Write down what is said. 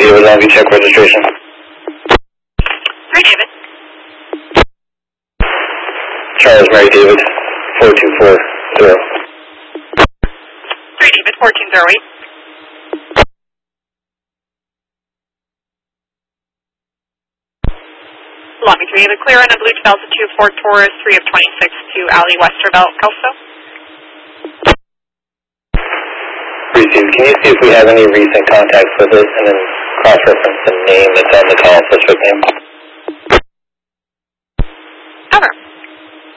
David, Longview, check registration. 3 David. Charles Mary David, 4240. 3 David, 1408. Longview 3 David, clear on a Blue Delta 24 Taurus, 3 of 26 to Alley Westervelt, Kelso. Received. Can you see if we have any recent contacts with this and then cross-reference the name that's on the call, suspect name?